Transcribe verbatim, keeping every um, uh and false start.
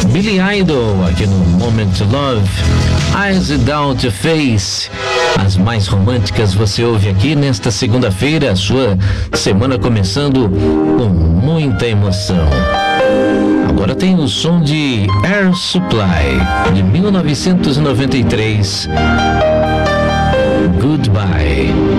Billy Idol, aqui no Moment to Love. Eyes Without a Face. As mais românticas você ouve aqui nesta segunda-feira, a sua semana começando com muita emoção. Agora tem o som de Air Supply, de mil novecentos e noventa e três. Goodbye.